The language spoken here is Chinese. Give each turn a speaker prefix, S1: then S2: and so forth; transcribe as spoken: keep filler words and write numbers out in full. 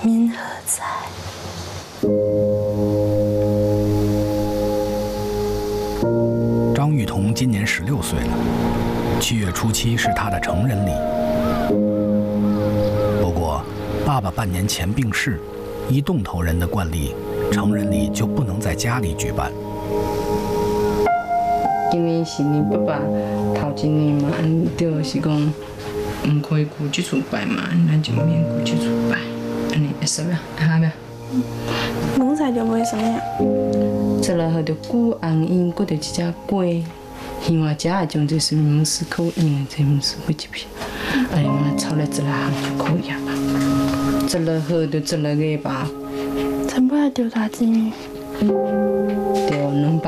S1: 明何在？
S2: 张玉彤今年十六岁了，七月初七是他的成人礼。不过，爸爸半年前病逝，一洞头人的惯例，成人礼就不能在家里举办。
S3: 今年是你爸爸头一年嘛，就是讲唔可以顾这厝拜嘛，咱就免顾这厝拜，安尼会使袂？好袂？
S1: 拢菜就买什么呀？
S3: 十六号就古红樱，搁着一只鸡，另外食的种就是慕斯口用的这慕斯买一片，哎呀妈，炒了十六项就可以啊。十六号就十六个吧。
S1: 陈不要丢大金鱼。
S3: 对，两百。